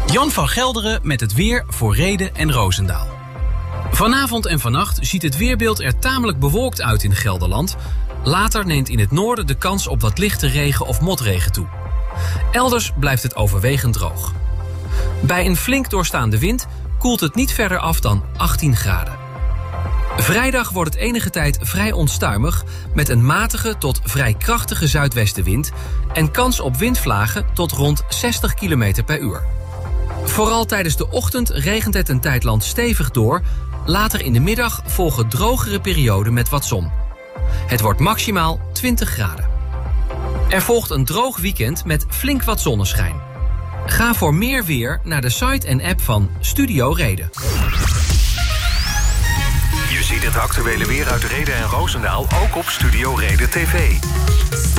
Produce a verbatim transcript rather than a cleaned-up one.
Jan van Gelderen met het weer voor Rheden en Roosendaal. Vanavond en vannacht ziet het weerbeeld er tamelijk bewolkt uit in Gelderland. Later neemt in het noorden de kans op wat lichte regen of motregen toe. Elders blijft het overwegend droog. Bij een flink doorstaande wind koelt het niet verder af dan achttien graden. Vrijdag wordt het enige tijd vrij onstuimig met een matige tot vrij krachtige zuidwestenwind en kans op windvlagen tot rond zestig kilometer per uur. Vooral tijdens de ochtend regent het een tijdlang stevig door. Later in de middag volgen drogere perioden met wat zon. Het wordt maximaal twintig graden. Er volgt een droog weekend met flink wat zonneschijn. Ga voor meer weer naar de site en app van Studio Reden. Je ziet het actuele weer uit Rheden en Roosendaal ook op Studio Reden T V.